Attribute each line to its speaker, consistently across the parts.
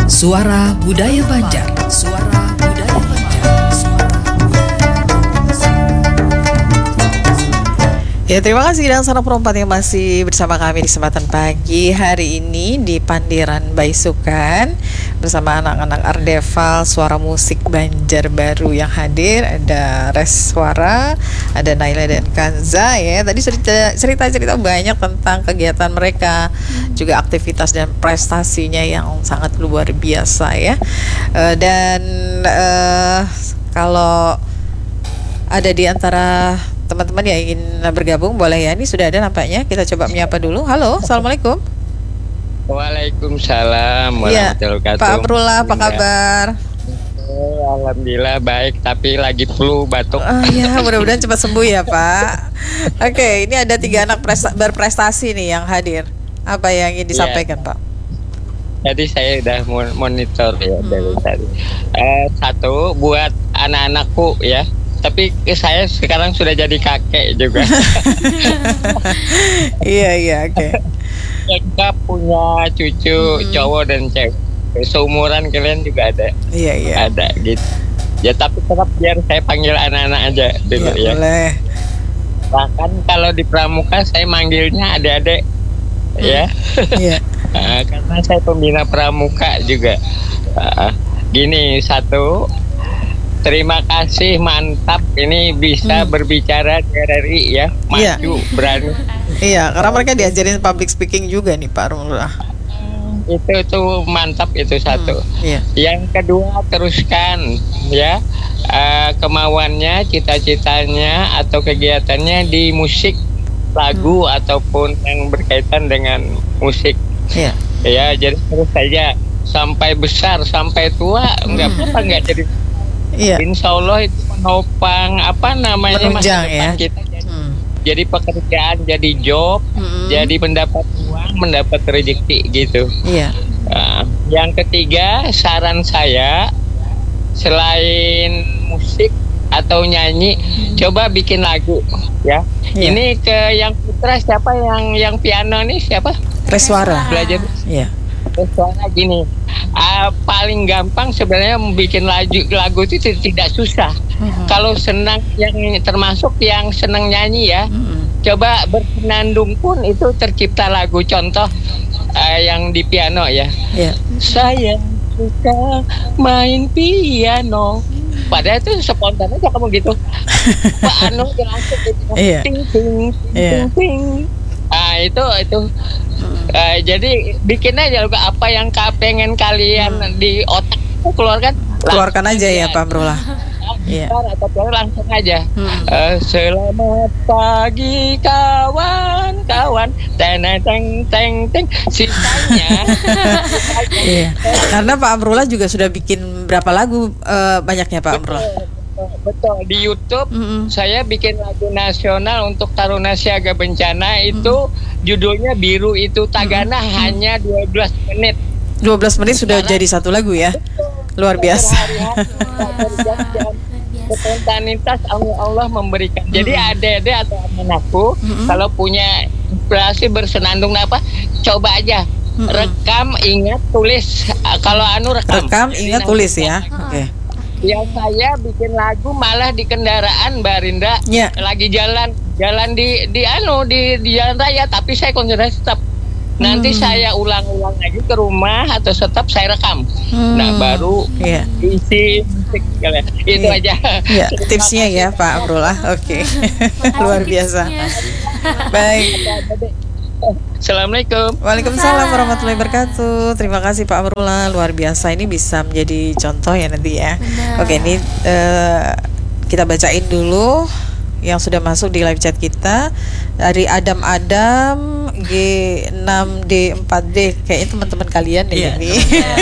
Speaker 1: Suara Budaya Banjar. Suara Budaya Banjar.
Speaker 2: Ya, terima kasih dan sanak perempat yang masih bersama kami di kesempatan pagi hari ini di Pandiran Baisukan bersama anak-anak Ardeval Suara Musik Banjarbaru yang hadir. Ada Reswara, ada Naila dan Kanza ya. Tadi cerita-cerita banyak tentang kegiatan mereka, juga aktivitas dan prestasinya yang sangat luar biasa ya. Kalau ada di antara teman-teman yang ingin bergabung boleh ya. Ini sudah ada nampaknya. Kita coba menyapa dulu. Halo, assalamualaikum.
Speaker 3: Waalaikumsalam warahmatullahi wabarakatuh.
Speaker 2: Pak Amrullah, apa kabar?
Speaker 3: Alhamdulillah baik, tapi lagi flu, batuk.
Speaker 2: Ya, mudah-mudahan cepat sembuh ya Pak. Oke, ini ada 3 anak berprestasi nih yang hadir. Apa yang ingin disampaikan Pak?
Speaker 3: Jadi saya udah monitor ya dari tadi. Satu buat anak-anakku ya. Tapi saya sekarang sudah jadi kakek juga.
Speaker 2: Iya, oke.
Speaker 3: Kita punya cucu cowok dan cewek. Seumuran kalian juga ada.
Speaker 2: Iya.
Speaker 3: Ada gitu. Ya tapi tetap biar saya panggil anak-anak aja dulu ya.
Speaker 2: Boleh.
Speaker 3: Bahkan kalau di pramuka saya manggilnya adik-adik ya.
Speaker 2: Iya.
Speaker 3: Karena saya pembina pramuka juga. Gini, satu, terima kasih, mantap ini bisa berbicara di RRI ya, maju, berani.
Speaker 2: Iya, karena mereka diajarin public speaking juga nih Pak Rumullah.
Speaker 3: Itu mantap, itu satu. Yang kedua, teruskan ya kemauannya, cita-citanya atau kegiatannya di musik, lagu ataupun yang berkaitan dengan musik. Ya, jadi terus saja sampai besar, sampai tua, nggak jadi. Insya Allah itu menopang
Speaker 2: menunjang ya.
Speaker 3: Kita jadi pekerjaan, jadi job, jadi mendapat uang, mendapat rezeki gitu. Yang ketiga, saran saya selain musik atau nyanyi, coba bikin lagu ya. Ini ke yang putra siapa, yang piano nih siapa?
Speaker 2: Reswara.
Speaker 3: Belajar. Soalnya gini, paling gampang sebenarnya bikin lagu itu tidak susah. Kalau senang, yang termasuk yang senang nyanyi ya, coba bersenandung pun itu tercipta lagu. Contoh yang di piano ya. Saya suka main piano. Padahal itu spontan aja kamu gitu. Pak Anu langsung ting ting ting ting. Itu jadi bikin aja apa yang pengen kalian di otak
Speaker 2: keluarkan aja ya Pak Amrullah.
Speaker 3: Atau langsung aja. Selamat pagi kawan-kawan, teng sisanya.
Speaker 2: Karena Pak Amrullah juga sudah bikin berapa lagu banyaknya Pak Amrullah.
Speaker 3: Betul, di YouTube saya bikin lagu nasional untuk Taruna Siaga Bencana, itu judulnya Biru Itu Tagana, hanya 12 menit.
Speaker 2: 12 menit sudah jadi satu lagu ya. Luar biasa.
Speaker 3: Spontanitas Allah memberikan. Jadi adik-adik atau anakku kalau punya inspirasi bersenandung coba aja. Rekam, ingat, tulis. Kalau rekam,
Speaker 2: ingat, tulis ya. Oke.
Speaker 3: Ya, saya bikin lagu malah di kendaraan Mbak Rinda, lagi jalan di jalan raya, tapi saya konsentrasi tetap. Nanti saya ulang-ulang lagi ke rumah atau tetap saya rekam. Nah, baru isi musik kalian. Itu aja.
Speaker 2: Tipsnya ya Pak Amrullah. Oke. Luar biasa. Baik.
Speaker 3: Assalamualaikum.
Speaker 2: Waalaikumsalam warahmatullahi wabarakatuh. Terima kasih Pak Amrullah, luar biasa. Ini bisa menjadi contoh ya nanti ya. Oke, ini kita bacain dulu yang sudah masuk di live chat kita. Dari Adam G6D4D, kayaknya teman-teman kalian ini.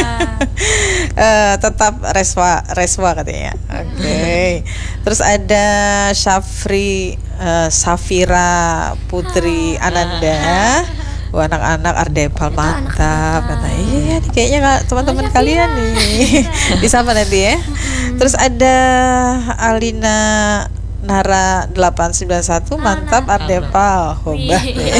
Speaker 2: Tetap Reswa katanya. Oke. Terus ada Safira Putri Ananda. Wah, anak-anak Ardeval mantap katanya. Iya, kayaknya teman-teman kalian nih. Disapa nanti ya. Terus ada Alina Nara 891 mantap Ardeval. Hoba.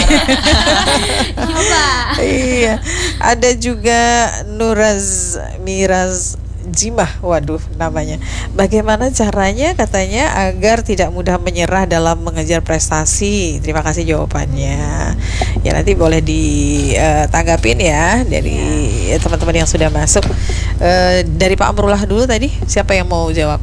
Speaker 2: Iya. Ada juga Nuraz Miraz Jimah, waduh namanya. Bagaimana caranya katanya agar tidak mudah menyerah dalam mengejar prestasi? Terima kasih jawabannya. Ya nanti boleh ditanggapin ya dari teman-teman yang sudah masuk. Dari Pak Amrullah dulu tadi, siapa yang mau jawab?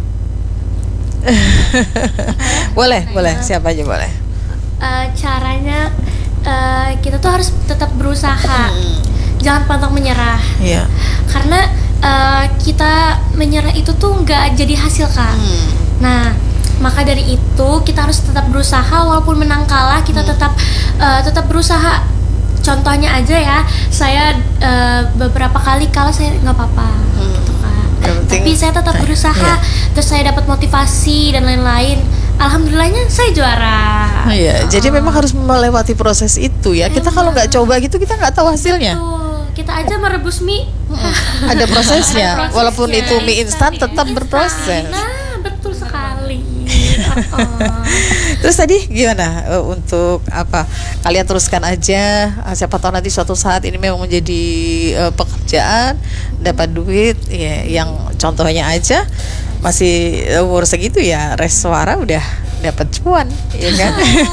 Speaker 2: boleh, siapa aja boleh.
Speaker 4: Caranya kita tuh harus tetap berusaha, jangan pantang menyerah.
Speaker 2: Iya.
Speaker 4: Karena kita menyerah itu tuh nggak jadi hasil, Kak. Nah, maka dari itu kita harus tetap berusaha walaupun menang kalah, kita tetap berusaha. Contohnya aja ya, saya beberapa kali kalah saya nggak apa-apa, gitu Kak. Tapi saya tetap berusaha, terus saya dapat motivasi dan lain-lain. Alhamdulillahnya saya juara.
Speaker 2: Iya, jadi memang harus melewati proses itu ya. Kita kalau nggak coba gitu kita nggak tahu hasilnya.
Speaker 4: Betul. Kita aja merebus mie
Speaker 2: ada prosesnya, walaupun itu mie instan tetap berproses.
Speaker 4: Nah, betul sekali.
Speaker 2: Terus tadi gimana untuk apa? Kalian teruskan aja. Siapa tahu nanti suatu saat ini memang menjadi pekerjaan, dapat duit. Ya, yang contohnya aja masih umur segitu ya, Reswara udah dapat cuan, ya kan?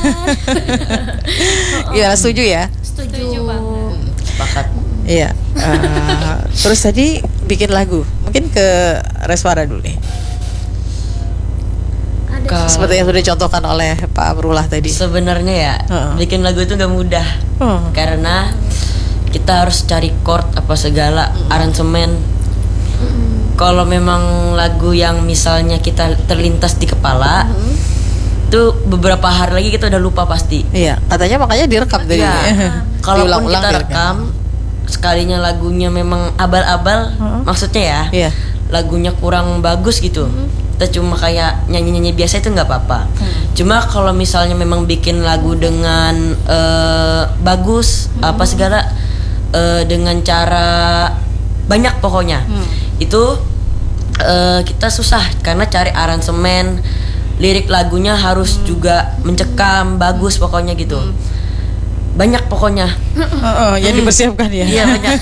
Speaker 2: Gimana, setuju ya?
Speaker 4: Setuju banget.
Speaker 5: Sepakat.
Speaker 2: Iya. Terus tadi bikin lagu, mungkin ke Reswara dulu nih. Seperti yang sudah dicontohkan oleh Pak Amrullah tadi.
Speaker 5: Sebenarnya ya, bikin lagu itu gak mudah. Karena kita harus cari chord apa segala, aransemen. Kalau memang lagu yang misalnya kita terlintas di kepala, itu beberapa hari lagi kita udah lupa pasti.
Speaker 2: Iya, katanya makanya direkam tadi.
Speaker 5: Kalaupun kita rekam, sekalinya lagunya memang abal-abal, maksudnya ya, lagunya kurang bagus gitu, kita cuma kayak nyanyi-nyanyi biasa itu nggak apa-apa. Cuma kalau misalnya memang bikin lagu dengan bagus apa segala, dengan cara banyak pokoknya, itu kita susah karena cari aransemen, lirik lagunya harus juga mencekam, bagus pokoknya gitu. Banyak pokoknya.
Speaker 2: Yang dipersiapkan ya.
Speaker 5: Iya, banyak.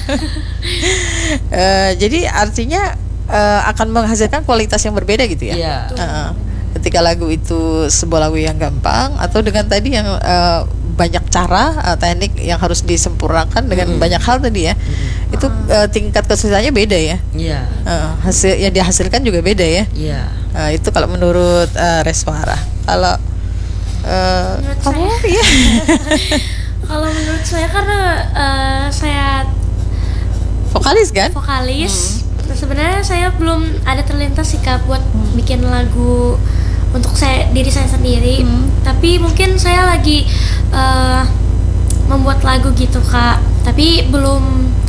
Speaker 2: Jadi artinya akan menghasilkan kualitas yang berbeda gitu ya.
Speaker 5: Iya.
Speaker 2: Ketika lagu itu sebuah lagu yang gampang atau dengan tadi yang banyak cara, teknik yang harus disempurnakan dengan banyak hal tadi ya. Itu tingkat kesulitannya beda ya.
Speaker 5: Iya.
Speaker 2: Hasil yang dihasilkan juga beda ya.
Speaker 5: Iya.
Speaker 2: Itu kalau menurut Reswara. Kalau kamu ya.
Speaker 4: Kalau menurut saya karena saya
Speaker 2: vokalis kan?
Speaker 4: Vokalis. Sebenarnya saya belum ada terlintas sih Kak buat bikin lagu untuk diri saya sendiri. Tapi mungkin saya lagi membuat lagu gitu Kak. Tapi belum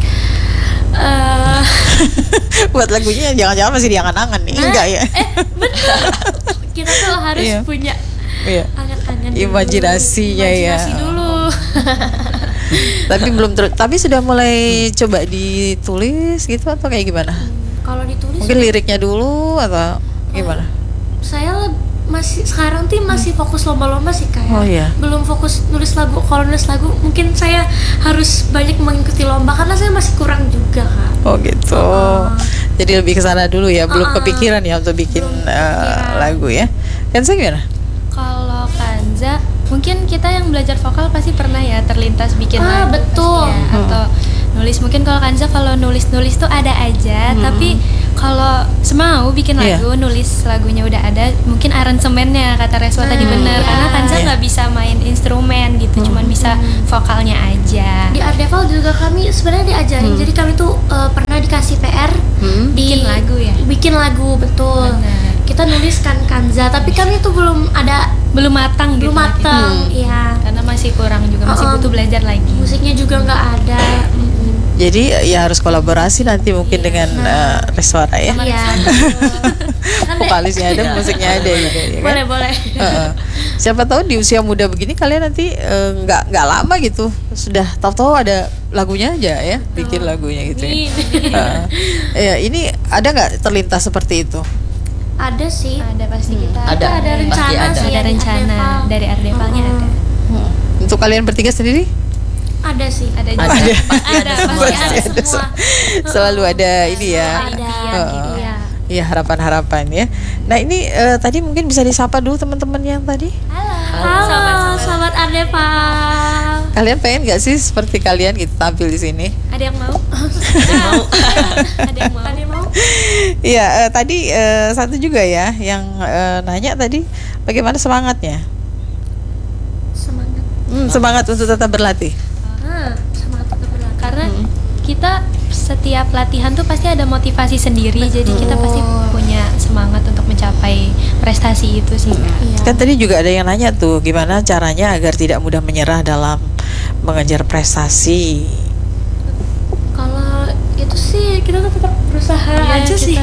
Speaker 2: buat lagunya jangan-jangan masih diangan-angan nih. Enggak ya?
Speaker 4: Bener. Kita tuh harus punya angan-angan
Speaker 2: imajinasinya ya.
Speaker 4: Imajinasi dulu.
Speaker 2: Tapi belum tapi sudah mulai coba ditulis gitu atau kayak gimana?
Speaker 4: Kalau ditulis
Speaker 2: mungkin liriknya dulu atau gimana?
Speaker 4: Saya sekarang masih fokus lomba-lomba sih Kak. Belum fokus nulis lagu. Kalau nulis lagu mungkin saya harus banyak mengikuti lomba karena saya masih kurang juga Kak.
Speaker 2: Oh gitu. Jadi lebih ke sana dulu ya, belum kepikiran ya untuk bikin lagu ya. Kanza gimana?
Speaker 6: Kalau Kanza, mungkin kita yang belajar vokal pasti pernah ya terlintas bikin lagu.
Speaker 4: Betul.
Speaker 6: Ya, atau nulis. Mungkin kalau Kanza kalau nulis tuh ada aja, tapi kalau semau bikin lagu, nulis lagunya udah ada, mungkin aransemennya kata Reswa tadi bener, karena Kanza nggak bisa main instrumen gitu, cuman bisa vokalnya aja.
Speaker 4: Di Ardeval juga kami sebenarnya diajarin, jadi kami tuh pernah dikasih PR
Speaker 6: bikin lagu ya.
Speaker 4: Bikin lagu, betul.
Speaker 6: Bener.
Speaker 4: Kita nuliskan Kanza, tapi kami tuh belum matang gitu. Iya.
Speaker 6: Karena masih kurang juga, masih butuh belajar lagi.
Speaker 4: Musiknya juga nggak ada.
Speaker 2: Jadi ya harus kolaborasi nanti mungkin dengan Reswara ya.
Speaker 4: Iya.
Speaker 2: Vokalisnya ada, musiknya ada gitu ya kan?
Speaker 4: Boleh.
Speaker 2: Siapa tahu di usia muda begini kalian nanti nggak lama gitu sudah tahu-tahu ada lagunya aja ya, bikin lagunya gitu ya. Ya ini ada nggak terlintas seperti itu?
Speaker 4: Ada sih.
Speaker 6: Ada pasti kita.
Speaker 5: Ada.
Speaker 4: Ada rencana
Speaker 5: Pasti ada.
Speaker 4: sih.
Speaker 6: Ada rencana dari Ardevalnya ada.
Speaker 2: Untuk kalian bertiga sendiri?
Speaker 4: Ada sih.
Speaker 6: Ada
Speaker 5: Ada.
Speaker 6: juga.
Speaker 5: Pasti ada semua.
Speaker 4: Pasti ada semua.
Speaker 2: Selalu ada ini ya.
Speaker 4: Ada. Iya.
Speaker 2: Iya, harapan-harapan ya. Nah ini tadi mungkin bisa disapa dulu teman-teman yang tadi.
Speaker 4: Halo, sahabat Ardeval.
Speaker 2: Kalian pengen gak sih seperti kalian gitu tampil di sini?
Speaker 6: Ada yang mau? Ada yang mau? Ada yang mau?
Speaker 2: Iya, tadi satu juga ya yang nanya tadi bagaimana semangatnya?
Speaker 4: Semangat.
Speaker 2: Semangat untuk tetap berlatih.
Speaker 4: Semangat tetap berlatih.
Speaker 6: Karena kita setiap latihan tuh pasti ada motivasi sendiri, jadi kita pasti punya semangat untuk mencapai prestasi itu sih. Kak.
Speaker 2: Kan tadi juga ada yang nanya tuh gimana caranya agar tidak mudah menyerah dalam mengejar prestasi.
Speaker 4: Kalau itu sih kita tuh tetap berusaha aja sih.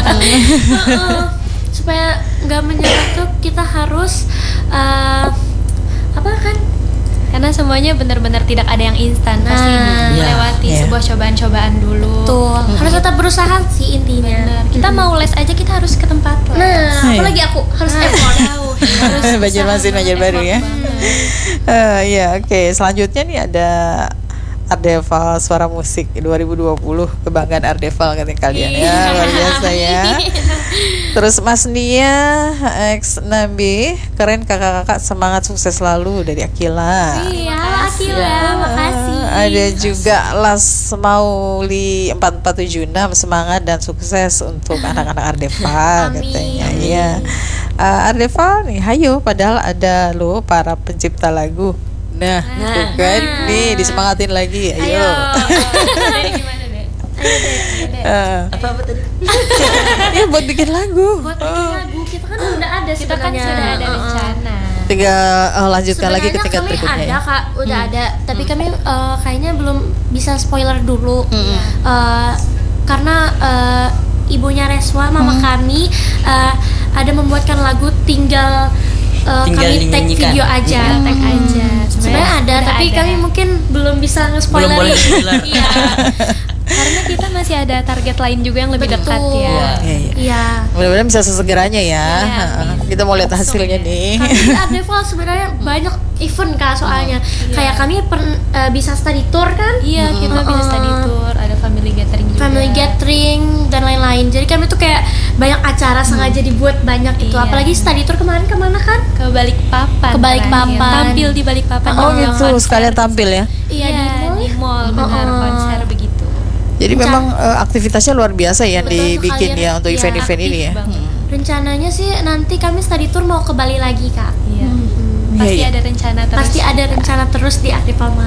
Speaker 4: Supaya nggak menyerah tuh kita harus apa kan?
Speaker 6: Karena semuanya benar-benar tidak ada yang instan, pasti melewati sebuah cobaan-cobaan dulu.
Speaker 4: Tuh harus tetap berusaha sih intinya.
Speaker 6: Benar. Kita mau les aja kita harus ke tempat les.
Speaker 4: Apalagi aku harus effort.
Speaker 2: Banjarmasin Banjarbaru ya. Iya, oke. Selanjutnya nih ada Ardeval Suara Musik 2020, kebanggaan Ardeval katanya kalian ya, luar biasa ya. Terus Mas Nia X Nabi, keren kakak-kakak, semangat sukses selalu dari Akila.
Speaker 4: Iya, Akila, makasih.
Speaker 2: Ada juga Las Mauli 4476, semangat dan sukses untuk anak-anak Ardeval katanya. Iya. Ardeval nih, hayo, padahal ada loh para pencipta lagu. Nah, tuh kan, nih disemangatin lagi, ayo.
Speaker 6: Gimana deh?
Speaker 5: Apa tadi?
Speaker 2: Ya buat bikin lagu.
Speaker 4: Buat bikin lagu kita kan udah ada
Speaker 6: Kita kan
Speaker 4: sebenarnya.
Speaker 6: sudah ada rencana.
Speaker 2: Tinggal lanjutkan lagi ke
Speaker 4: Sebenarnya
Speaker 2: tingkat
Speaker 4: kami
Speaker 2: berikutnya
Speaker 4: ada
Speaker 2: ya.
Speaker 4: Kak, udah ada. Tapi kami kayaknya belum bisa spoiler dulu. Karena ibunya Reswa, mama kami ada membuatkan lagu tinggal kami tag
Speaker 5: dinyanyikan.
Speaker 4: video aja, tag aja. Sebenarnya ada,
Speaker 6: udah
Speaker 4: tapi
Speaker 6: ada.
Speaker 4: kami mungkin belum bisa
Speaker 5: Belum
Speaker 4: nge-spoiler.
Speaker 5: boleh spoiler.
Speaker 4: Iya.
Speaker 6: Karena kita masih ada target lain juga yang lebih dekat ya.
Speaker 2: Iya, iya.
Speaker 4: Iya.
Speaker 2: Mudah-mudahan bisa sesegeranya ya.
Speaker 6: Iya,
Speaker 2: Kita mau lihat hasilnya nih.
Speaker 4: Kami di Ardeval sebenarnya banyak event Kak soalnya. Kayak kami bisa study tour kan?
Speaker 6: Iya, kita bisa study tour, ada family gathering juga.
Speaker 4: Family gathering dan lain-lain. Jadi kami tuh kayak banyak acara sengaja dibuat banyak gitu.
Speaker 6: Iya.
Speaker 4: Apalagi study tour kemana kan?
Speaker 6: Ke Balikpapan.
Speaker 4: Ke Balikpapan.
Speaker 6: terakhir. Tampil di Balikpapan.
Speaker 2: Oh
Speaker 6: juga
Speaker 2: gitu,
Speaker 6: konser.
Speaker 2: sekalian tampil ya.
Speaker 4: Iya,
Speaker 6: Di mall benar konser begitu.
Speaker 2: Jadi memang aktivitasnya luar biasa ya yang
Speaker 4: Betul
Speaker 2: dibikin
Speaker 4: sekali.
Speaker 2: ya untuk
Speaker 4: Iya,
Speaker 2: event-event ini ya.
Speaker 4: Rencananya sih nanti kami study tour mau ke Bali lagi Kak.
Speaker 6: Iya. Pasti
Speaker 2: Iya, iya.
Speaker 6: ada rencana terus.
Speaker 4: Pasti ada rencana terus di Ardeval mah.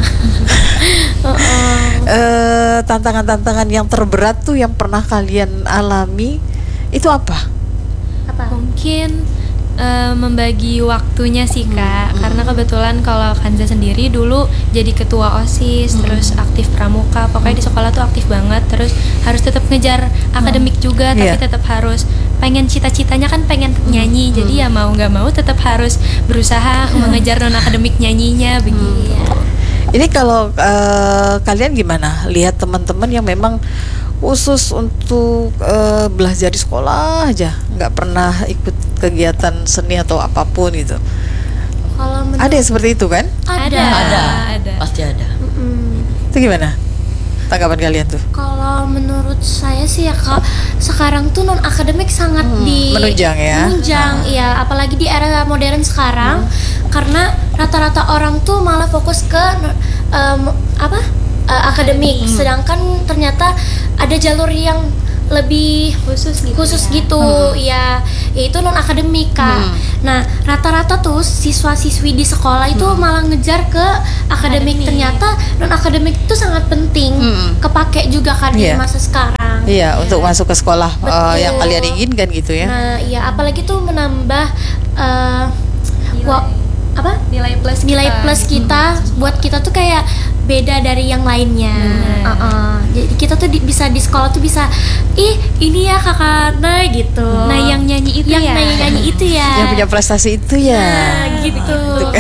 Speaker 2: Tantangan-tantangan yang terberat tuh yang pernah kalian alami itu apa?
Speaker 4: Apa?
Speaker 6: Mungkin membagi waktunya sih Kak, karena kebetulan kalau Kanza sendiri dulu jadi ketua OSIS, terus aktif pramuka, pokoknya di sekolah tuh aktif banget, terus harus tetap ngejar akademik juga, tapi
Speaker 2: Iya.
Speaker 6: tetap harus pengen cita-citanya kan pengen nyanyi, jadi ya mau nggak mau tetap harus berusaha mengejar non akademik nyanyinya begitu.
Speaker 2: Ini kalau kalian gimana? Lihat teman-teman yang memang khusus untuk belajar di sekolah aja, nggak pernah ikut kegiatan seni atau apapun gitu.
Speaker 4: Kalau
Speaker 2: Ada yang seperti itu kan?
Speaker 6: Ada.
Speaker 5: Pasti ada.
Speaker 2: Itu gimana? Tanggapan kalian tuh?
Speaker 4: Kalau menurut saya sih ya Kak, sekarang tuh non akademik sangat
Speaker 2: menunjang ya?
Speaker 4: menunjang, iya, apalagi di era modern sekarang, karena rata-rata orang tuh malah fokus ke akademik, sedangkan ternyata ada jalur yang lebih khusus gitu ya, yaitu non akademik Kak. Nah rata-rata tuh siswa-siswi di sekolah itu malah ngejar ke akademik. Ternyata non akademik itu sangat penting, kepake juga kan di
Speaker 2: Iya.
Speaker 4: masa sekarang.
Speaker 2: Iya, untuk masuk ke sekolah
Speaker 4: Betul.
Speaker 2: yang kalian inginkan gitu ya.
Speaker 4: Nah iya, apalagi tuh menambah nilai plus kita buat kita tuh kayak beda dari yang lainnya. Jadi kita tuh bisa di sekolah tuh bisa, ini ya kakak Nay gitu.
Speaker 6: Nah yang nyanyi itu
Speaker 4: yang
Speaker 6: ya.
Speaker 4: nyanyi itu ya.
Speaker 2: Yang punya prestasi itu ya.
Speaker 4: Nah, gitu.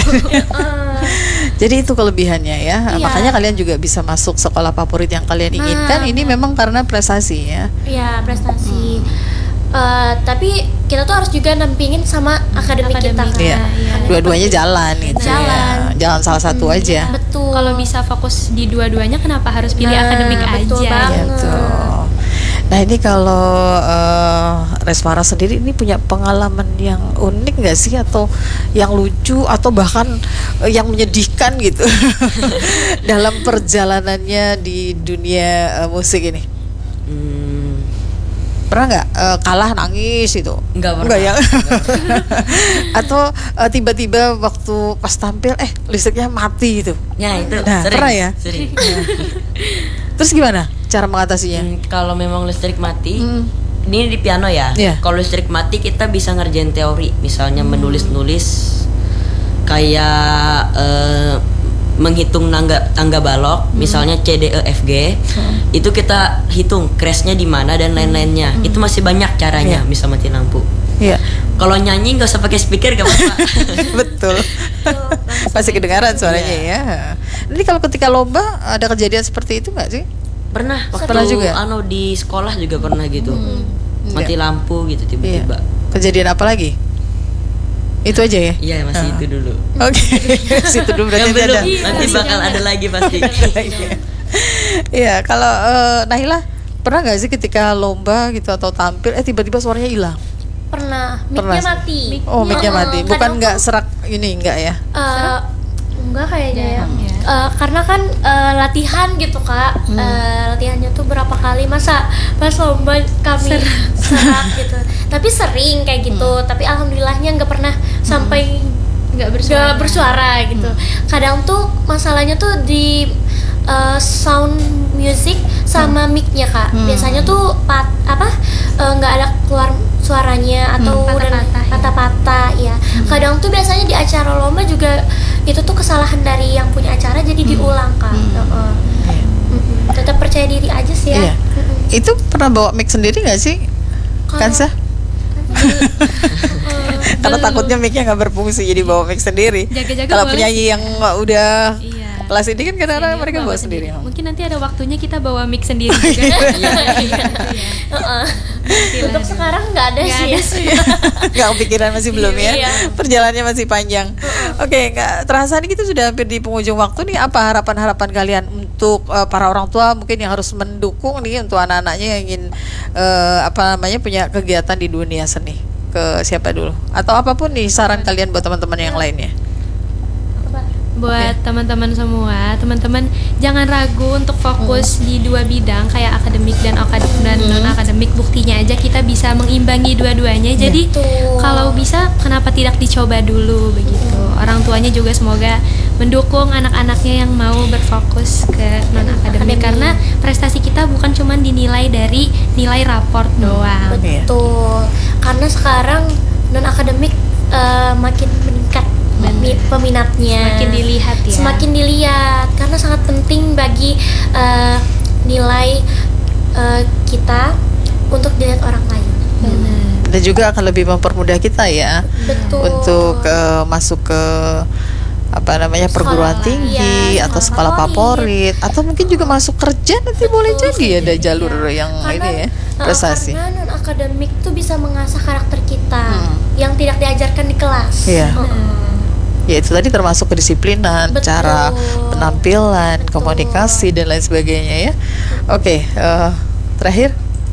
Speaker 2: Jadi itu kelebihannya ya.
Speaker 4: Iya.
Speaker 2: Makanya kalian juga bisa masuk sekolah favorit yang kalian inginkan. Ini memang karena prestasi ya.
Speaker 4: Iya, prestasi. Tapi kita tuh harus juga nampingin sama akademik kita.
Speaker 2: Iya. Dua-duanya jalan gitu.
Speaker 4: Jalan.
Speaker 2: Jangan salah satu aja.
Speaker 4: Betul.
Speaker 6: Kalau bisa fokus di dua-duanya, kenapa harus pilih akademik
Speaker 4: betul
Speaker 6: aja?
Speaker 4: banget.
Speaker 2: Gitu. Nah ini kalau Resmara sendiri ini punya pengalaman yang unik nggak sih, atau yang lucu, atau bahkan yang menyedihkan gitu dalam perjalanannya di dunia musik ini? Pernah nggak kalah nangis itu?
Speaker 5: Nggak
Speaker 2: ya? Atau tiba-tiba waktu pas tampil listriknya mati gitu?
Speaker 5: Ya itu
Speaker 2: Nah,
Speaker 5: sering.
Speaker 2: pernah ya?
Speaker 5: Sering.
Speaker 2: Terus gimana cara mengatasinya?
Speaker 5: Kalau memang listrik mati, ini di piano ya.
Speaker 2: Iya.
Speaker 5: Kalau listrik mati kita bisa ngerjain teori, misalnya menulis-nulis kayak menghitung tangga balok, misalnya C D E F G, itu kita hitung crashnya di mana dan lain-lainnya. Itu masih banyak caranya bisa mati lampu.
Speaker 2: Iya.
Speaker 5: Kalau nyanyi nggak usah pakai speaker, gak apa-apa.
Speaker 2: Betul. Masih kedengaran suaranya ya. Jadi kalau ketika lomba ada kejadian seperti itu nggak sih?
Speaker 5: Pernah
Speaker 2: Pernah
Speaker 5: waktu
Speaker 2: juga?
Speaker 5: di sekolah juga pernah gitu. Mati lampu gitu tiba-tiba.
Speaker 2: Kejadian apa lagi? Itu aja ya?
Speaker 5: Iya, masih itu dulu.
Speaker 2: Oke. Situ dulu berarti
Speaker 5: Yang belum,
Speaker 2: ada.
Speaker 5: nanti bakal ada lagi pasti.
Speaker 2: Iya, kalau Nahila pernah nggak sih ketika lomba gitu atau tampil tiba-tiba suaranya hilang?
Speaker 4: Pernah,
Speaker 2: Pernah
Speaker 4: mic-nya
Speaker 2: sih.
Speaker 4: mati.
Speaker 2: Oh, mic-nya mati. Bukan
Speaker 4: Kadang
Speaker 2: nggak
Speaker 4: tuh,
Speaker 2: serak ini enggak ya?
Speaker 4: enggak kayaknya ya. Karena kan latihan gitu Kak. Latihannya tuh berapa kali, masa pas lomba kami serak gitu. Tapi sering kayak gitu. Tapi alhamdulillahnya nggak pernah sampai nggak bersuara gitu. Kadang tuh masalahnya tuh di sound music sama mic-nya Kak. Biasanya tuh nggak ada keluar suaranya atau patah-patah ya. Kadang tuh biasanya di acara lomba juga itu tuh kesalahan dari yang punya acara, jadi diulang Kak. Tetap percaya diri aja sih ya.
Speaker 2: Iya. Itu pernah bawa mic sendiri nggak sih? Kansa? Karena takutnya mic-nya nggak berfungsi, jadi bawa mic sendiri.
Speaker 6: Jaga-jaga
Speaker 2: Kalau
Speaker 6: boleh
Speaker 2: penyanyi
Speaker 6: sih.
Speaker 2: yang udah
Speaker 6: Iya.
Speaker 2: kelas ini kan kadang-kadang
Speaker 6: Senior
Speaker 2: mereka bawa sendiri.
Speaker 6: Mungkin nanti ada waktunya kita bawa mic sendiri juga.
Speaker 4: Untuk sekarang nggak ada sih.
Speaker 2: Nggak kepikiran, masih belum ya.
Speaker 4: Iya.
Speaker 2: Perjalanannya masih panjang. Oke, nggak terasa nih kita sudah hampir di penghujung waktu nih. Apa harapan-harapan kalian untuk para orang tua mungkin yang harus mendukung nih untuk anak-anaknya yang ingin punya kegiatan di dunia seni? Ke siapa dulu? Atau apapun nih saran kalian buat teman-teman yang lainnya?
Speaker 6: Buat teman-teman semua, teman-teman jangan ragu untuk fokus di dua bidang kayak akademik dan non akademik. Buktinya aja kita bisa mengimbangi dua-duanya. Jadi kalau bisa kenapa tidak dicoba dulu begitu. Orang tuanya juga semoga mendukung anak-anaknya yang mau berfokus ke non akademik, karena prestasi kita bukan cuma dinilai dari nilai raport doang.
Speaker 4: Betul. Karena sekarang non akademik makin meningkat peminatnya, semakin dilihat karena sangat penting bagi nilai kita untuk dilihat orang lain.
Speaker 2: Dan juga akan lebih mempermudah kita ya.
Speaker 4: Betul.
Speaker 2: Untuk masuk ke perguruan tinggi atau sekolah favorit, atau mungkin juga masuk kerja nanti. Boleh jadi ada jalur yang ini ya, prestasi.
Speaker 4: Karena non akademik tuh bisa mengasah karakter kita yang tidak diajarkan di kelas.
Speaker 2: Iya. Ya itu tadi termasuk kedisiplinan, cara penampilan, komunikasi dan lain sebagainya ya. Oke, terakhir.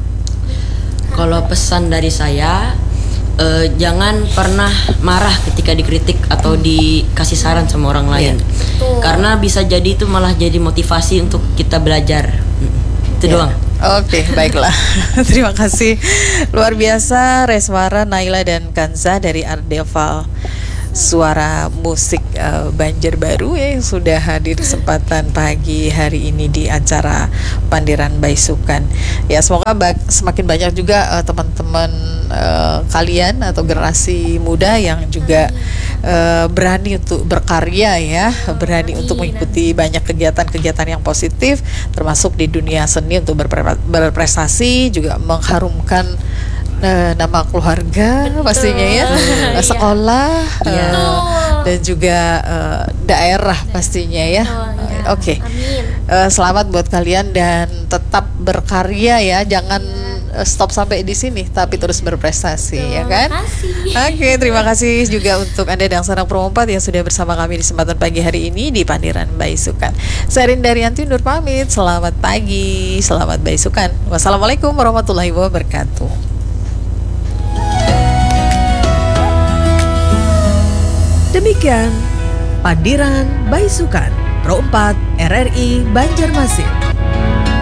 Speaker 5: Kalau pesan dari saya, jangan pernah marah ketika dikritik atau dikasih saran sama orang lain. Karena bisa jadi itu malah jadi motivasi untuk kita belajar. Itu doang.
Speaker 2: Oke, baiklah. Terima kasih luar biasa Resmara, Naila dan Kanza dari Ardeval Suara Musik Banjarbaru ya, yang sudah hadir kesempatan pagi hari ini di acara Pandiran Baisukan. Ya, semoga semakin banyak juga teman-teman kalian atau generasi muda yang juga berani untuk berkarya ya, berani untuk mengikuti banyak kegiatan-kegiatan yang positif, termasuk di dunia seni untuk berprestasi, juga mengharumkan nama keluarga pastinya ya, sekolah dan juga daerah pastinya ya. Oke. Selamat buat kalian dan tetap berkarya ya, jangan stop sampai di sini, tapi terus berprestasi, ya kan?
Speaker 4: Makasih.
Speaker 2: Oke, terima kasih juga untuk Anda dan Sarang Pro 4 yang sudah bersama kami di kesempatan pagi hari ini di Pandiran Baisukan. Saya Rinda Rianti undur pamit. Selamat pagi, selamat Baisukan. Wassalamualaikum warahmatullahi wabarakatuh.
Speaker 1: Demikian Pandiran Baisukan Pro 4 RRI Banjarmasin.